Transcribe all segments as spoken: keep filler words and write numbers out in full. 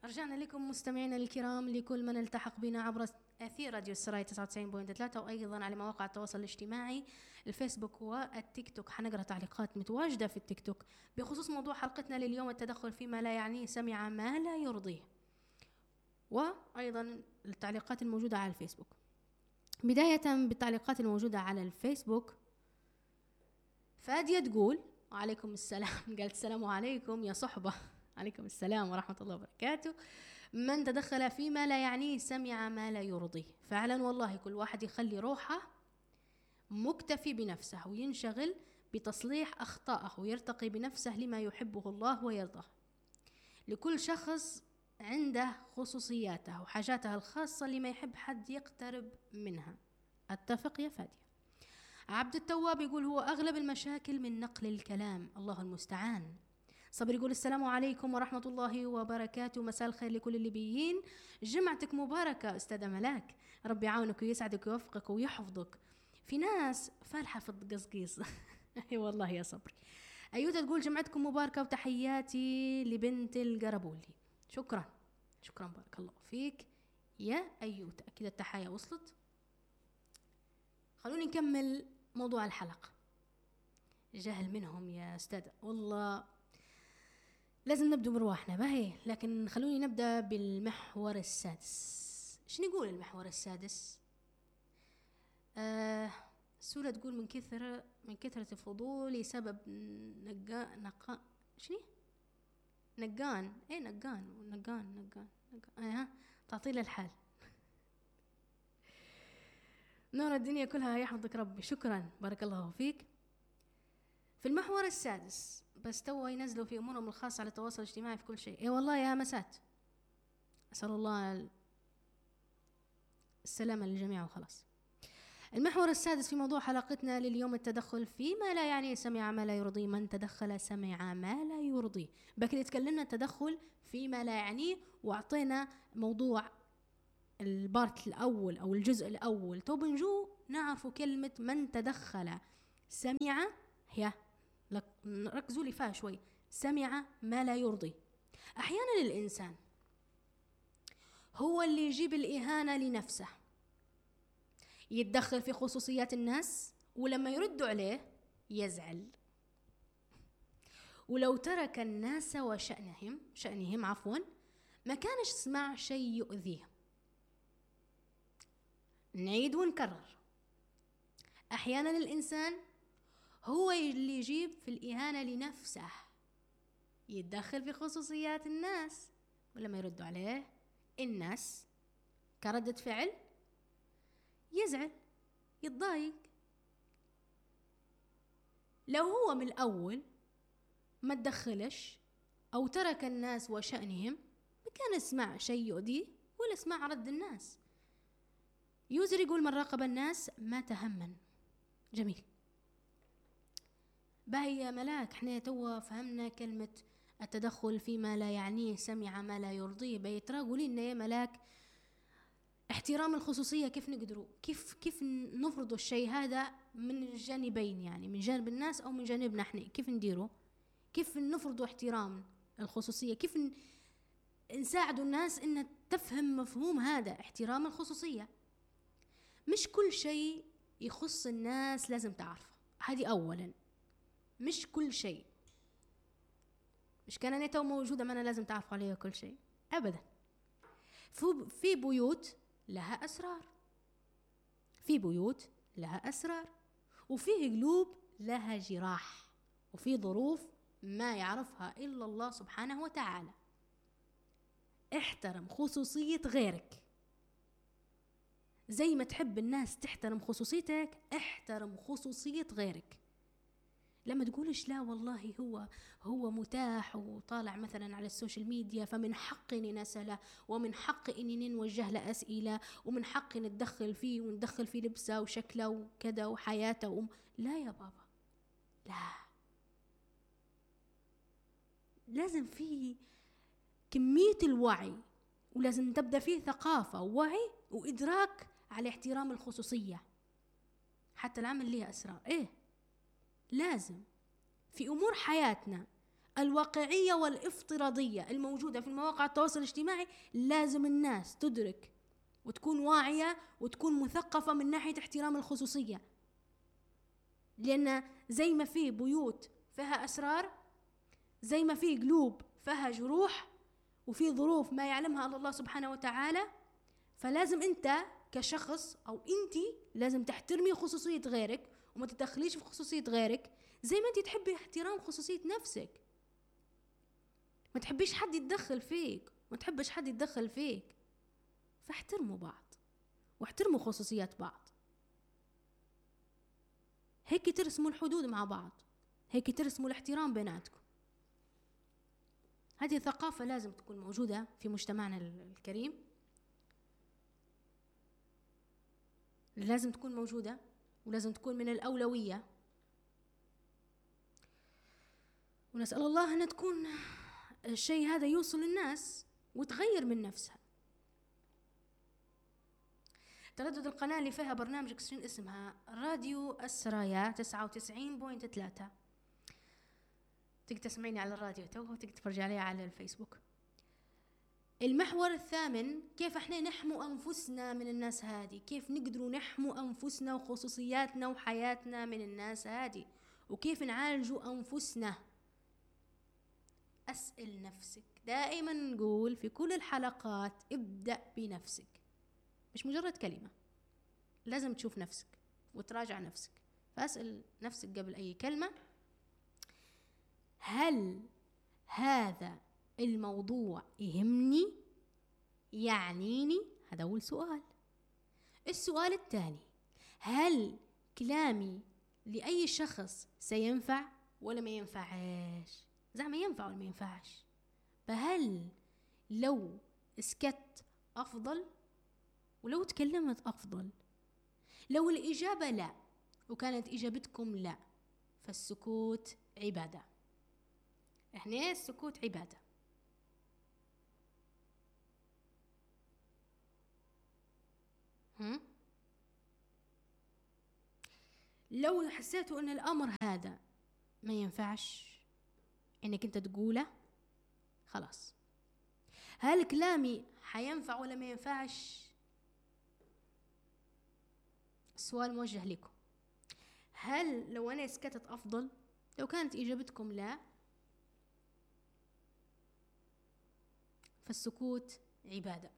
رجعنا لكم مستمعينا الكرام، لكل من التحق بنا عبر أثير راديو السراي تسعة وتسعين فاصلة ثلاثة وأيضا على مواقع التواصل الاجتماعي الفيسبوك والتيك توك. حنقرأ تعليقات متواجدة في التيك توك بخصوص موضوع حلقتنا لليوم، التدخل فيما لا يعنيه، سمع ما لا يرضيه، وأيضا التعليقات الموجودة على الفيسبوك. بداية بالتعليقات الموجودة على الفيسبوك، فادية تقول وعليكم السلام، قالت السلام عليكم يا صحبة. عليكم السلام ورحمة الله وبركاته. من تدخل فيما لا يعنيه سمع ما لا يرضيه. فعلا والله كل واحد يخلي روحه مكتفي بنفسه وينشغل بتصليح أخطائه ويرتقي بنفسه لما يحبه الله ويرضاه. لكل شخص عنده خصوصياته وحاجاته الخاصة لما يحب حد يقترب منها. أتفق يا فادية. عبد التواب يقول هو أغلب المشاكل من نقل الكلام، الله المستعان. صبر يقول السلام عليكم ورحمة الله وبركاته، مساء الخير لكل الليبيين، جمعتك مباركة أستاذة ملاك، ربي يعاونك ويسعدك ويوفقك ويحفظك. في ناس فالحة في القصقيص. اي والله يا صبري. أيوتا تقول جمعتكم مباركة وتحياتي لبنت القربولي. شكرا شكرا بارك الله فيك يا أيوتا، أكيد التحية وصلت. خلوني نكمل موضوع الحلقة. جهل منهم يا أستاذ، والله لازم نبدأ برواحنا باهي، لكن خلوني نبدأ بالمحور السادس. شنو يقول المحور السادس؟ آه السورة تقول من كثر من كثرة الفضول سبب نقا نقا شنو؟ نقان ايه نقان نقان نقان نقان ايه تعطيل الحال. نور الدنيا كلها يحفظك ربي، شكرا بارك الله فيك. في المحور السادس بس توا ينزلوا في أمورهم الخاصة على التواصل الاجتماعي في كل شيء. اي والله يا مسات، أسأل الله السلامة للجميع وخلاص. المحور السادس في موضوع حلقتنا لليوم، التدخل فيما لا يعنيه سمع ما لا يرضي. من تدخل سمع ما لا يرضي. بكري تكلمنا التدخل فيما لا يعنيه وأعطينا موضوع البارت الأول أو الجزء الأول. تو بنجو نعرفوا كلمة من تدخل سمع، هي ركزوا لي فيها شوي. سمع ما لا يرضي. أحيانا الإنسان هو اللي يجيب الإهانة لنفسه، يتدخل في خصوصيات الناس، ولما يردوا عليه يزعل. ولو ترك الناس وشأنهم شأنهم عفوا ما كانش يسمع شيء يؤذيه. نعيد ونكرر، أحيانا الإنسان هو اللي يجيب في الإهانة لنفسه، يتدخل في خصوصيات الناس، ولما يردوا عليه الناس كردة فعل يزعل يتضايق. لو هو من الأول ما تدخلش أو ترك الناس وشأنهم ما كان يسمع شيء يؤذيه ولا يسمع رد الناس. يوزر يقول من راقب الناس ما تهمن. جميل باهي يا ملاك، احنا توا فهمنا كلمة التدخل فيما لا يعنيه سمع ما لا يرضيه. بيترا قولي لنا يا ملاك احترام الخصوصية كيف نقدروا، كيف كيف نفرضوا الشيء هذا من الجانبين، يعني من جانب الناس أو من جانبنا احنا، كيف نديروا، كيف نفرضوا احترام الخصوصية، كيف نساعدوا الناس ان تفهم مفهوم هذا احترام الخصوصية. مش كل شيء يخص الناس لازم تعرفه، هذه أولا. مش كل شيء، مش كان أنا تو موجودة ما أنا لازم تعرف عليها كل شيء أبدا. في بيوت لها أسرار، في بيوت لها أسرار، وفيه قلوب لها جراح، وفي ظروف ما يعرفها إلا الله سبحانه وتعالى. احترم خصوصية غيرك زي ما تحب الناس تحترم خصوصيتك، احترم خصوصية غيرك. لما تقولش لا والله هو هو متاح وطالع مثلا على السوشيال ميديا فمن حقي اني نسأله، ومن حقي اني نوجه له اسئله، ومن حقي نتدخل فيه وندخل في لبسه وشكله وكذا وحياته وم... لا يا بابا، لا، لازم فيه كمية الوعي، ولازم تبدأ فيه ثقافة ووعي وإدراك على احترام الخصوصية. حتى العمل ليه أسرار، إيه لازم في أمور حياتنا الواقعية والافتراضية الموجودة في مواقع التواصل الاجتماعي لازم الناس تدرك وتكون واعية وتكون مثقفة من ناحية احترام الخصوصية. لأن زي ما في بيوت فيها أسرار، زي ما في قلوب فيها جروح، وفي ظروف ما يعلمها إلا الله سبحانه وتعالى، فلازم أنت كشخص أو أنت لازم تحترمي خصوصية غيرك وما تدخليش في خصوصية غيرك، زي ما أنت تحبي احترام خصوصية نفسك. ما تحبيش حد يتدخل فيك، ما تحبش حد يتدخل فيك، فاحترموا بعض واحترموا خصوصيات بعض. هيك ترسموا الحدود مع بعض، هيك ترسموا الاحترام بيناتكم. هذه الثقافة لازم تكون موجودة في مجتمعنا الكريم، لازم تكون موجودة ولازم تكون من الأولوية، ونسأل الله أن تكون الشيء هذا يوصل للناس وتغير من نفسها. تردد القناة اللي فيها برنامج اكسجين اسمها راديو السرايا تسعة وتسعين بوينت ثلاثة. تقدر تسمعيني على الراديو تو وتقدر تتفرجي عليها على الفيسبوك. المحور الثامن، كيف احنا نحمو أنفسنا من الناس هذه، كيف نقدروا نحمو أنفسنا وخصوصياتنا وحياتنا من الناس هذه، وكيف نعالجوا أنفسنا. أسأل نفسك، دائما نقول في كل الحلقات ابدأ بنفسك، مش مجرد كلمة، لازم تشوف نفسك وتراجع نفسك. فأسأل نفسك قبل أي كلمة، هل هذا الموضوع يهمني يعنيني؟ هذا أول سؤال. السؤال الثاني، هل كلامي لأي شخص سينفع ولا ما ينفعش؟ زعما ينفع ولا ما ينفعش؟ فهل لو اسكت أفضل ولو تكلمت أفضل؟ لو الإجابة لا وكانت إجابتكم لا، فالسكوت عبادة. إحنا السكوت عبادة. هم؟ لو حسيتوا أن الأمر هذا ما ينفعش إنك أنت تقوله، خلاص. هل كلامي حينفع ولا ما ينفعش؟ السؤال موجه لكم. هل لو أنا سكتت أفضل؟ لو كانت إجابتكم لا، فالسكوت عبادة.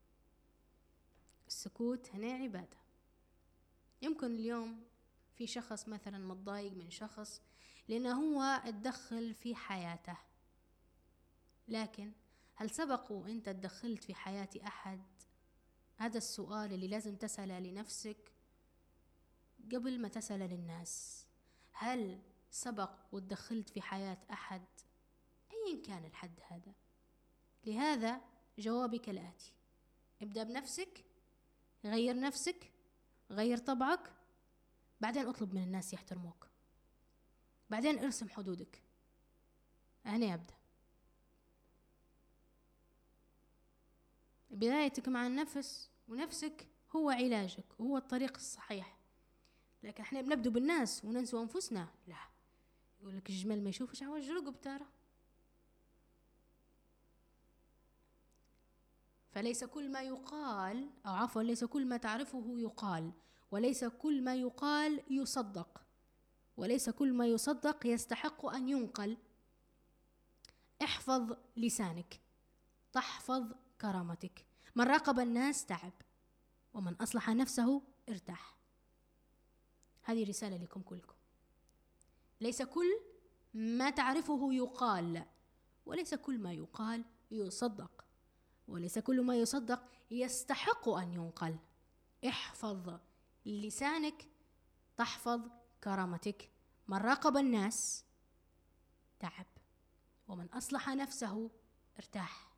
السكوت هنا عبادة. يمكن اليوم في شخص مثلا متضايق من شخص لأنه هو اتدخل في حياته، لكن هل سبق وانت تدخلت في حياة أحد؟ هذا السؤال اللي لازم تسأله لنفسك قبل ما تسأله للناس. هل سبق وتدخلت في حياة أحد أيا كان الحد هذا؟ لهذا جوابي كالآتي: ابدأ بنفسك، غير نفسك، غير طبعك، بعدين اطلب من الناس يحترموك، بعدين ارسم حدودك. هنا أبدأ. بدايتك مع النفس ونفسك هو علاجك، هو الطريق الصحيح. لكن احنا بنبدو بالناس وننسوا أنفسنا. لا، يقولك الجمال ما يشوفش عوج رقب ترى. فليس كل ما يقال، أو عفوا ليس كل ما تعرفه يقال، وليس كل ما يقال يصدق، وليس كل ما يصدق يستحق أن ينقل. احفظ لسانك تحفظ كرامتك. من راقب الناس تعب، ومن أصلح نفسه ارتاح. هذه رسالة لكم كلكم. ليس كل ما تعرفه يقال، وليس كل ما يقال يصدق، وليس كل ما يصدق يستحق أن ينقل. احفظ لسانك تحفظ كرامتك. من راقب الناس تعب، ومن أصلح نفسه ارتاح.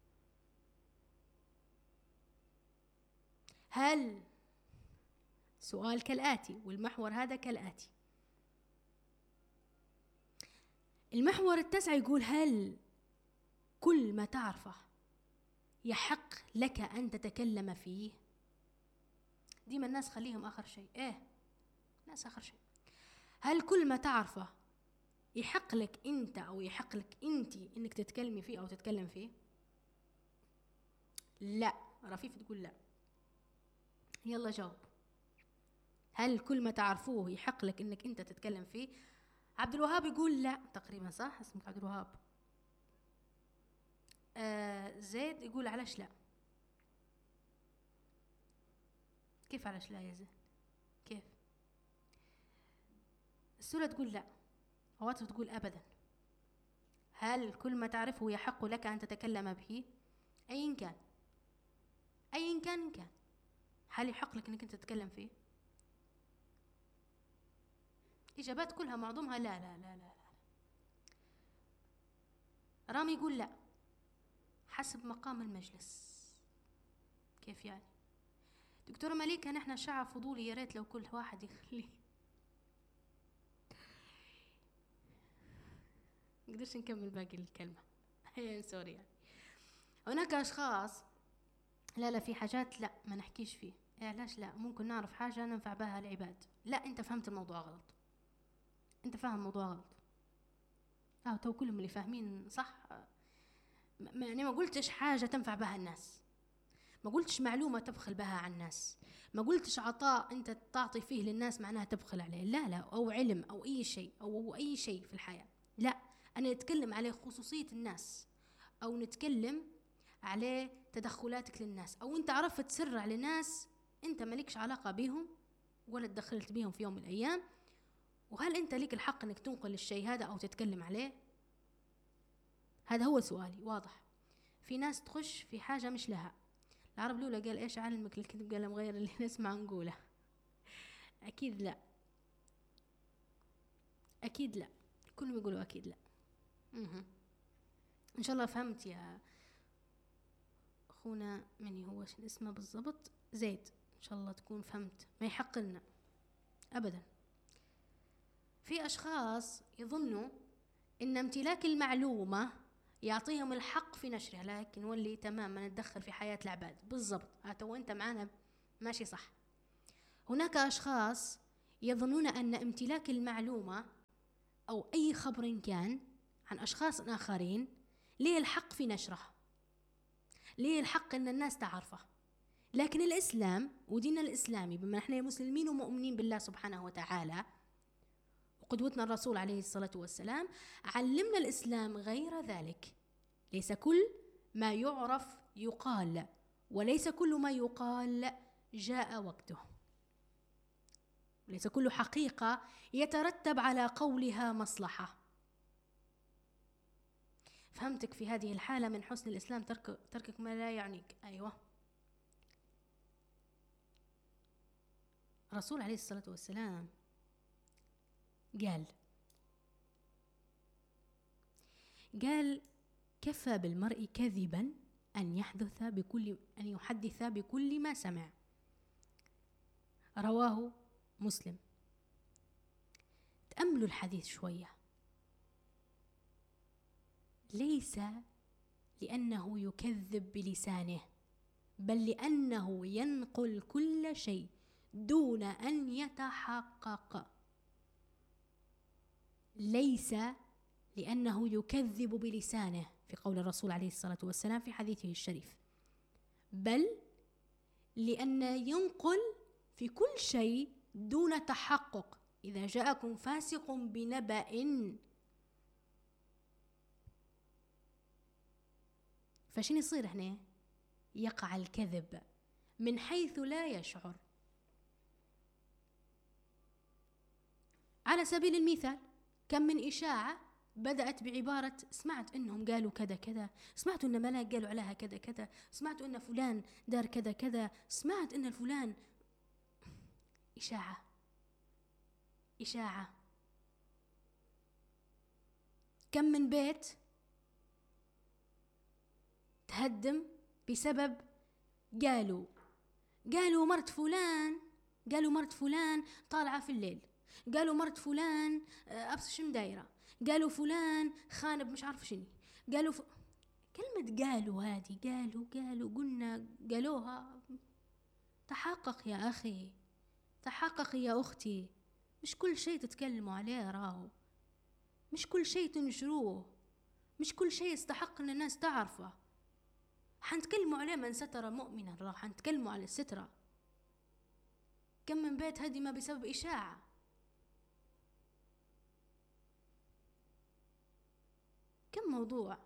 هل سؤال كالآتي، والمحور هذا كالآتي. المحور التاسع يقول: هل كل ما تعرفه يحق لك أن تتكلم فيه؟ ديما الناس خليهم آخر شيء. إيه، الناس آخر شيء. هل كل ما تعرفه يحق لك انت او يحق لك انت انك تتكلمي فيه او تتكلم فيه؟ لا. رفيف تقول لا. يلا جاوب. هل كل ما تعرفوه يحق لك انك انت تتكلم فيه؟ عبد الوهاب يقول لا تقريبا، صح؟ اسمك عبد الوهاب. آه زيد يقول علاش لا؟ كيف علاش لا يا زيد؟ كيف؟ السورة تقول لا، عواطف تقول أبدا. هل كل ما تعرفه يحق لك أن تتكلم به؟ أيا كان أيا كان إن كان، هل يحق لك أنك أنت تتكلم فيه؟ إجابات كلها معظمها لا لا لا لا لا. رامي يقول لا حسب مقام المجلس. كيف يعني؟ دكتورة مليكة نحن شعب فضولي، يا ريت لو كل واحد يخلي نقدرش نكمل باقي الكلمة. هي سوري يعني. هناك أشخاص لا لا في حاجات لا ما نحكيش فيه. علاش لا؟ ممكن نعرف حاجة ننفع بها العباد. لا أنت فهمت الموضوع غلط، أنت فاهم الموضوع غلط. اه تو كلهم اللي فاهمين صح. ما يعني ما قلتش حاجة تنفع بها الناس، ما قلتش معلومة تبخل بها على الناس، ما قلتش عطاء أنت تعطي فيه للناس معناها تبخل عليه، لا لا، أو علم أو أي شيء أو أي شيء في الحياة. لا، أنا نتكلم عليه خصوصية الناس، أو نتكلم عليه تدخلاتك للناس، أو أنت عرفت سر على ناس أنت مالكش علاقة بهم ولا تدخلت بيهم في يوم من الأيام، وهل أنت لك الحق أنك تنقل الشيء هذا أو تتكلم عليه؟ هذا هو سؤالي واضح. في ناس تخش في حاجة مش لها. العرب الأولى قال إيش علمك الكذب؟ قال مغير اللي نسمع نقوله. أكيد لا، أكيد لا، كلهم يقولوا أكيد لا. مه. إن شاء الله فهمت يا أخونا، مني هو شو اسمه بالضبط؟ زيد. إن شاء الله تكون فهمت. ما يحق لنا أبدا. في أشخاص يظنوا إن امتلاك المعلومة يعطيهم الحق في نشرها، لكن ولي تمام ما نتدخل في حياة العباد. بالضبط، هاتوا أنت معنا ماشي صح. هناك أشخاص يظنون أن امتلاك المعلومة أو أي خبر كان عن أشخاص آخرين ليه الحق في نشرها، ليه الحق أن الناس تعرفه. لكن الإسلام ودين الإسلامي، بما نحن مسلمين ومؤمنين بالله سبحانه وتعالى وقدوتنا الرسول عليه الصلاة والسلام، علمنا الإسلام غير ذلك. ليس كل ما يعرف يقال، وليس كل ما يقال جاء وقته، ليس كل حقيقة يترتب على قولها مصلحة. فهمتك في هذه الحالة من حسن الإسلام ترك تركك ما لا يعنيك. أيوة. الرسول عليه الصلاة والسلام قال قال كفى بالمرء كذبا أن يحدث بكل أن يحدث بكل ما سمع. رواه مسلم. تأملوا الحديث شوية. ليس لأنه يكذب بلسانه، بل لأنه ينقل كل شيء دون أن يتحقق. ليس لأنه يكذب بلسانه في قول الرسول عليه الصلاة والسلام في حديثه الشريف، بل لأن ينقل في كل شيء دون تحقق. إذا جاءكم فاسق بنبأ، فشين يصير هنا؟ يقع الكذب من حيث لا يشعر. على سبيل المثال، كم من إشاعة بدأت بعبارة سمعت إنهم قالوا كذا كذا، سمعت إن ملاك قالوا عليها كذا كذا، سمعت إن فلان دار كذا كذا، سمعت إن الفلان. إشاعة إشاعة. كم من بيت تهدم بسبب قالوا قالوا مرت فلان قالوا مرت فلان طالعة في الليل، قالوا مرت فلان أبس شم دايرة، قالوا فلان خانب مش عارف شني، قالوا ف... كلمة قالوا هذه قالوا قالوا قلنا قالوها. تحقق يا أخي، تحقق يا أختي. مش كل شيء تتكلموا عليه راهو، مش كل شيء تنشروه، مش كل شيء يستحق ان الناس تعرفه. حنتكلموا عليه من ستر مؤمنا، راح حنتكلموا على السترة. كم من بيت هدم بسبب إشاعة، كم موضوع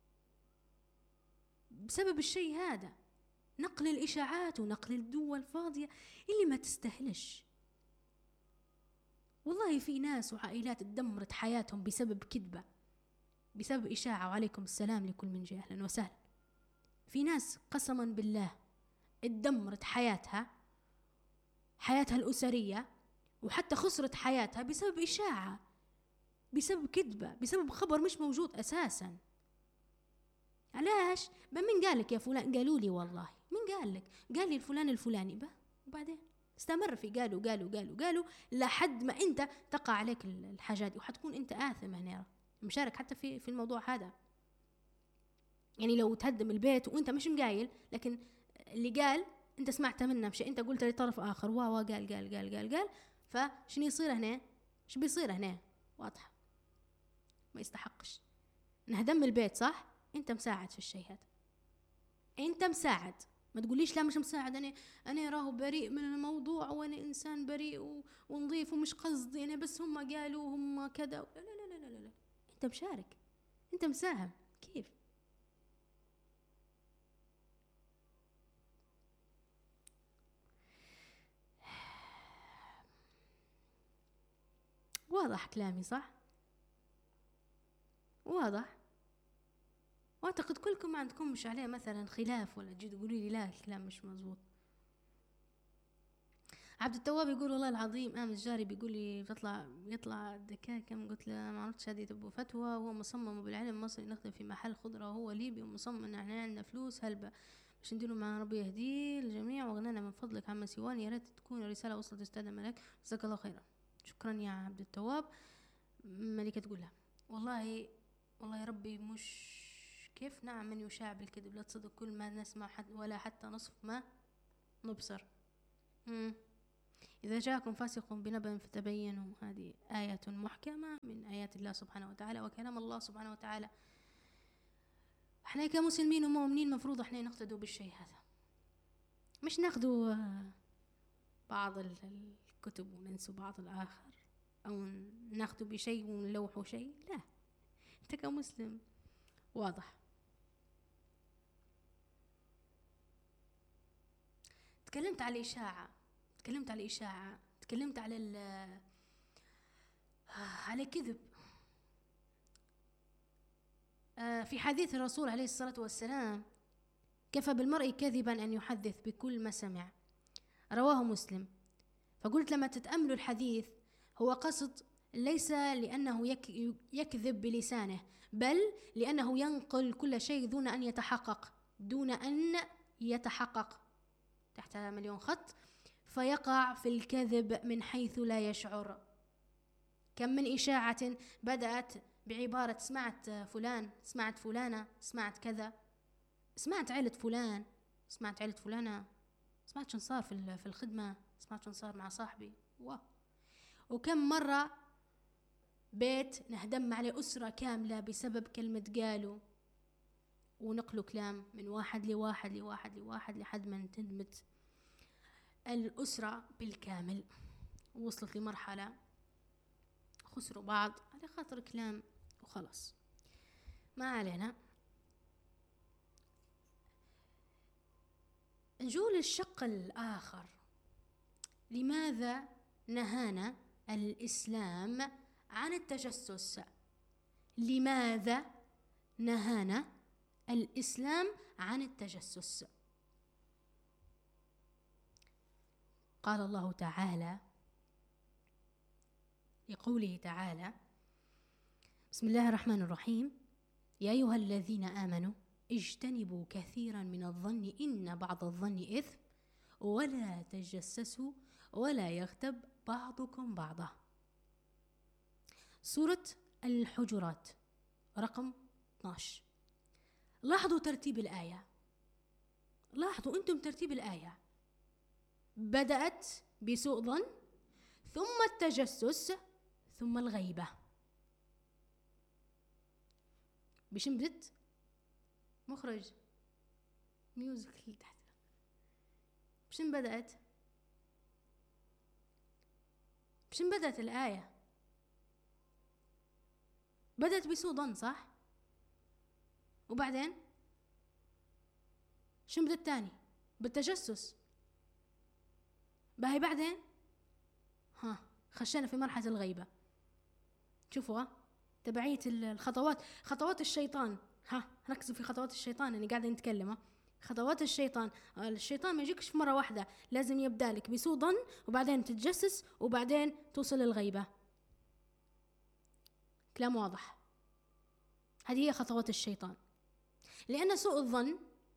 بسبب الشيء هذا، نقل الإشاعات ونقل الدول الفاضية اللي ما تستهلش. والله في ناس وعائلات اتدمرت حياتهم بسبب كذبة، بسبب إشاعة. وعليكم السلام لكل من جاء، أهلا وسهلا. في ناس قسما بالله اتدمرت حياتها، حياتها الأسرية، وحتى خسرت حياتها بسبب إشاعة، بسبب كذبة، بسبب خبر مش موجود أساسا. علاش؟ من قالك يا فلان؟ قالوا لي والله. من قالك؟ قال لي الفلان الفلاني به، وبعدين استمر في قالوا قالوا قالوا قالوا لحد ما انت تقع عليك الحاجات دي، وحتكون انت آثم هنا مشارك حتى في في الموضوع هذا. يعني لو تهدم البيت وانت مش مقايل، لكن اللي قال انت سمعت منه، مش انت قلت لطرف اخر وا وا قال قال قال قال قال فشنو يصير هنا؟ ايش بيصير هنا؟ واضحه، ما يستحقش نهدم البيت. صح؟ انت مساعد في الشيء هذا، انت مساعد. ما تقوليش لا مش مساعد، انا انا راهو بريء من الموضوع، وانا انسان بريء ونظيف ومش قصدي انا، بس هم قالوا هم كذا. لا لا لا لا لا لا، انت مشارك، انت مساهم. كيف؟ واضح كلامي صح؟ واضح. واعتقد كلكم ما عندكم مش عليه مثلا خلاف، ولا تجي تقولوا لي لا الكلام مش مزبوط. عبد التواب يقول والله العظيم امس جاري بيقول لي بتطلع يطلع دكاكم. قلت له ما عرفتش هذه تبو فتوى، وهو مصمم بالعلم مصري نخدم في محل خضره وهو ليبي ومصمم ان احنا عندنا فلوس هلبة باش نديروا مع ربي يهديه الجميع وغنانا من فضلك عم سيوان. يا ريت تكون الرساله وصلت استاذ ملك، جزاك الله خيرا. شكرا يا عبد التواب. ملكه تقول لها والله والله يا ربي مش كيف نعم من يشاع بالكذب لا تصدق كل ما نسمع حد ولا حتى نصف ما نبصر. مم. إذا جاءكم فاسق بنبأ فتبينوا، هذه آية محكمة من آيات الله سبحانه وتعالى وكلام الله سبحانه وتعالى. احنا كمسلمين ومؤمنين مفروض احنا نقتدوا بالشيء هذا، مش ناخذوا بعض الكتب وننسوا بعض الآخر، أو ناخذوا بشيء ونلوحوا شيء. لا، انت كمسلم واضح. تكلمت على الإشاعة، تكلمت على الإشاعة، تكلمت على ال على كذب. في حديث الرسول عليه الصلاة والسلام كفى بالمرء كذبا أن يحدث بكل ما سمع، رواه مسلم. فقلت لما تتأملوا الحديث هو قصد ليس لأنه يكذب بلسانه، بل لأنه ينقل كل شيء دون أن يتحقق، دون أن يتحقق تحت مليون خط، فيقع في الكذب من حيث لا يشعر. كم من إشاعة بدأت بعبارة سمعت فلان، سمعت فلانة، سمعت كذا، سمعت عيلة فلان، سمعت عيلة فلانة، سمعت شن صار في في الخدمة، سمعت شن صار مع صاحبي. واه. وكم مرة بيت نهدم عليه أسرة كاملة بسبب كلمة قالوا، ونقلوا كلام من واحد لواحد لواحد لواحد لحد ما انتدمت الأسرة بالكامل، وصلت لمرحلة خسروا بعض على خاطر كلام وخلاص. ما علينا. نجول الشق الآخر، لماذا نهانا الإسلام عن التجسس؟ لماذا نهانا الإسلام عن التجسس؟ قال الله تعالى لقوله تعالى بسم الله الرحمن الرحيم: يا أيها الذين آمنوا اجتنبوا كثيرا من الظن إن بعض الظن إثم ولا تجسسوا ولا يغتب بعضكم بعضا. سورة الحجرات رقم اثناشر. لاحظوا ترتيب الآية، لاحظوا أنتم ترتيب الآية. بدأت بسوء ظن، ثم التجسس، ثم الغيبة. بشن بدت مخرج ميوزك اللي تحت بشن بدأت بشن بدأت الآية بدأت بسوء ظن صح؟ وبعدين شن بدأت تاني بالتجسس. باهي بعدين ها خشينا في مرحلة الغيبة. شوفوا تبعية الخطوات، خطوات الشيطان. ها ركزوا في خطوات الشيطان، أنا قاعدة نتكلم. خطوات الشيطان، الشيطان ما يجيكش في مرة واحدة، لازم يبدأ لك بسوء ظن وبعدين تتجسس وبعدين توصل للغيبة. كلام واضح. هذه هي خطوات الشيطان، لأن سوء الظن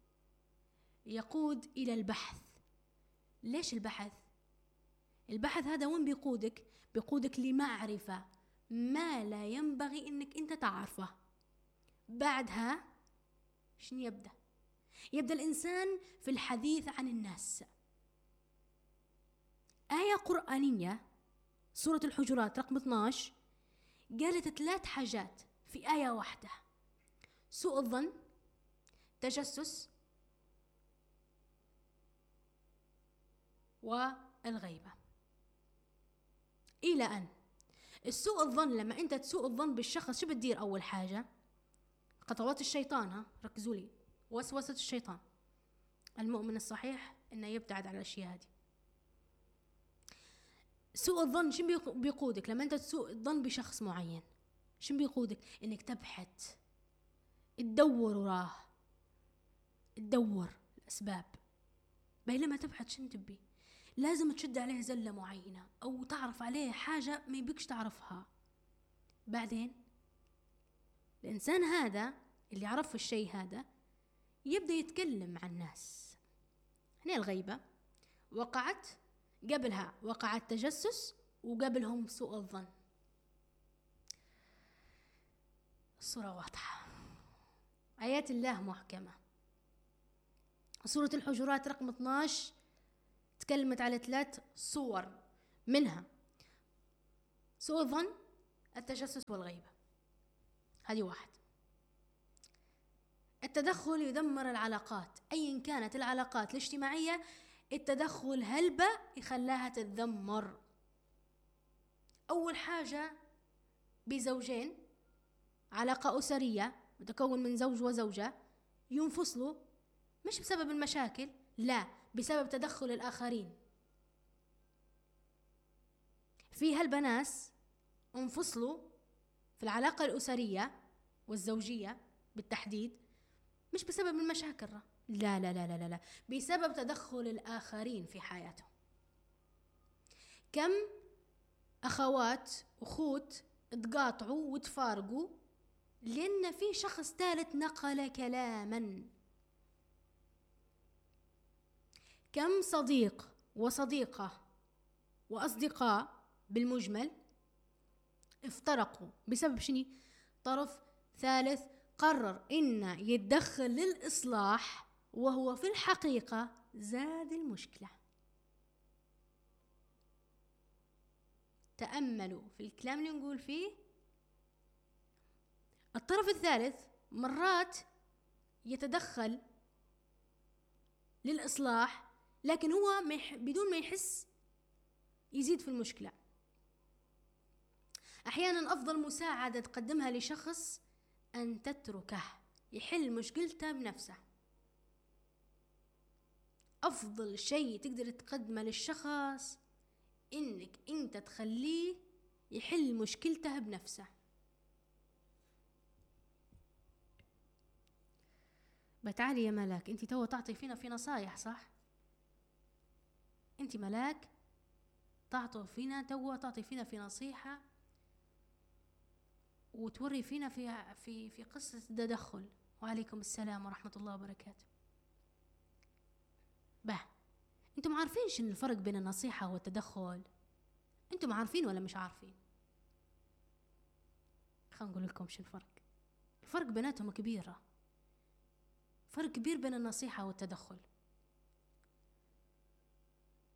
يقود إلى البحث. ليش البحث؟ البحث هذا وين بيقودك؟ بيقودك لمعرفة ما لا ينبغي إنك أنت تعرفه. بعدها شنو يبدأ؟ يبدأ الإنسان في الحديث عن الناس. آية قرآنية سورة الحجرات رقم اثناشر قالت ثلاث حاجات في آية واحدة: سوء الظن، تجسس، والغيبة. إلى أن السوء الظن، لما أنت تسوء الظن بالشخص شو بتدير؟ أول حاجة خطوات الشيطان. ها ركزوا لي، وسوسة الشيطان. المؤمن الصحيح إنه يبتعد عن الأشياء هذه. سوء الظن شو بيقودك؟ لما أنت تسوء الظن بشخص معين شو بيقودك؟ إنك تبحث، تدور وراه، تدور الأسباب. بينما تبحث شنو تبي؟ لازم تشد عليه زلة معينة أو تعرف عليه حاجة ما يبيكش تعرفها. بعدين الإنسان هذا اللي عرف الشيء هذا يبدأ يتكلم عن الناس. هنا الغيبة وقعت، قبلها وقع التجسس، وقبلهم سوء الظن. الصورة واضحة، آيات الله محكمة. سورة الحجرات رقم اثناشر تكلمت على ثلاث صور، منها سوء الظن، التجسس، والغيبة. هذه واحد. التدخل يدمر العلاقات، أيا كانت العلاقات الاجتماعية، التدخل هلبة يخلاها تتدمر. أول حاجة بزوجين، علاقة أسرية متكون من زوج وزوجة ينفصلوا، مش بسبب المشاكل، لا، بسبب تدخل الآخرين. في هالبناس انفصلوا في العلاقة الأسرية والزوجية بالتحديد مش بسبب المشاكل، لا لا لا لا لا، بسبب تدخل الآخرين في حياتهم. كم أخوات أخوت تقاطعوا وتفارقوا لأن في شخص ثالث نقل كلاما. كم صديق وصديقة وأصدقاء بالمجمل افترقوا بسبب شنو؟ طرف ثالث قرر إنه يتدخل للإصلاح، وهو في الحقيقة زاد المشكلة. تأملوا في الكلام اللي نقول فيه. الطرف الثالث مرات يتدخل للإصلاح، لكن هو بدون ما يحس يزيد في المشكلة. أحيانا أفضل مساعدة تقدمها لشخص أن تتركه يحل مشكلته بنفسه. أفضل شيء تقدر تقدمه للشخص إنك أنت تخليه يحل مشكلته بنفسه. بتعالي يا ملاك، أنت تو تعطي فينا في نصايح صح؟ أنت ملاك تعطي فينا تو تعطي فينا في نصيحة وتوري فينا في في في قصة التدخل. وعليكم السلام ورحمة الله وبركاته. به انتم عارفين شنو الفرق بين النصيحة والتدخل؟ انتم عارفين ولا مش عارفين؟ خلينا نقول لكم شنو الفرق. الفرق بيناتهم كبيرة، فرق كبير بين النصيحة والتدخل.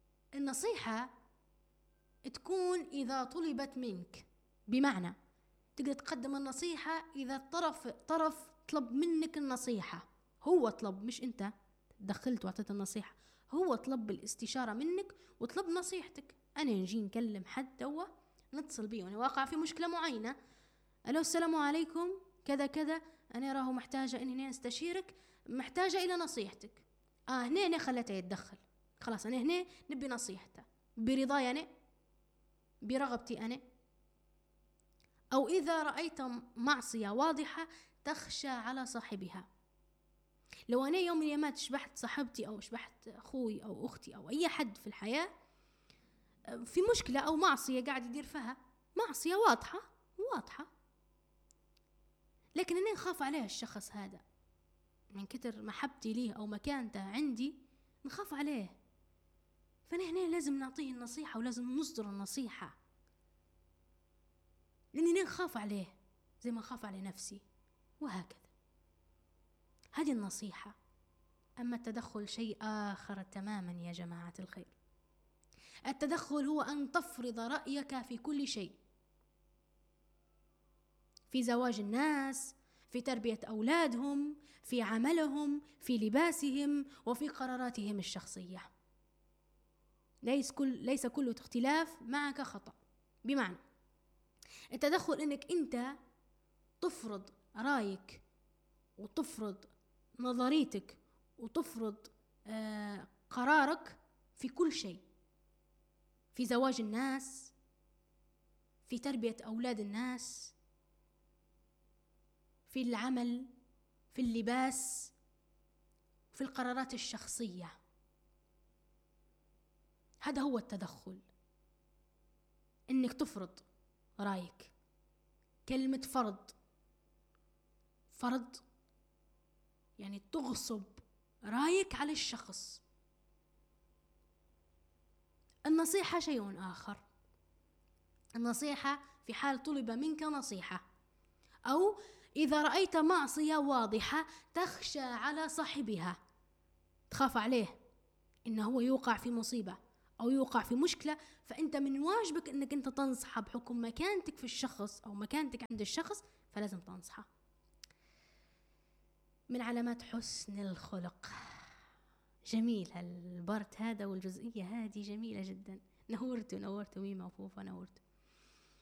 النصيحة تكون إذا طلبت منك، بمعنى تقدر تقدم النصيحة إذا طرف طرف طلب منك النصيحة، هو طلب مش أنت دخلت وعطيت النصيحة، هو طلب الاستشارة منك وطلب نصيحتك. أنا نجي نكلم حد توا نتصل بيه وأنا واقع في مشكلة معينة، ألو السلام عليكم كذا كذا، أنا راهو محتاجة إني أستشيرك، محتاجة إلى نصيحتك. آه هنا أنا خلته يتدخل، خلاص أنا هنا نبي نصيحته برضاي أنا برغبتي أنا. أو إذا رأيت معصية واضحة تخشى على صاحبها، لو أنا يوم من الأيامات شبحت صاحبتي أو شبحت أخوي أو أختي أو أي حد في الحياة في مشكلة أو معصية قاعد يدير فيها، معصية واضحة واضحة، لكن أنا نخاف عليه الشخص هذا من كتر محبتي ليه أو مكانته عندي، نخاف عليه، فأنا هنا لازم نعطيه النصيحة ولازم نصدر النصيحة، لأني نخاف عليه زي ما خاف على نفسي، وهكذا. هذه النصيحة. أما التدخل شيء آخر تماما يا جماعة الخير. التدخل هو أن تفرض رأيك في كل شيء، في زواج الناس، في تربية أولادهم، في عملهم، في لباسهم، وفي قراراتهم الشخصية. ليس كل ليس كل اختلاف معك خطأ. بمعنى التدخل أنك أنت تفرض رأيك وتفرض نظريتك وتفرض آه قرارك في كل شيء، في زواج الناس، في تربية أولاد الناس، في العمل، في اللباس، في القرارات الشخصية. هذا هو التدخل، إنك تفرض رأيك. كلمة فرض، فرض يعني تغصب رأيك على الشخص. النصيحة شيء آخر. النصيحة في حال طلب منك نصيحة، أو إذا رأيت معصية واضحة تخشى على صاحبها، تخاف عليه إنه هو يوقع في مصيبة أو يوقع في مشكلة، فأنت من واجبك إنك أنت تنصحه بحكم مكانتك في الشخص أو مكانتك عند الشخص، فلازم تنصحه. من علامات حسن الخلق. جميل هالبارت هذا والجزئية هذه جميلة جدا. نورتوا نورتوا ميمة وفوفا، نورتوا.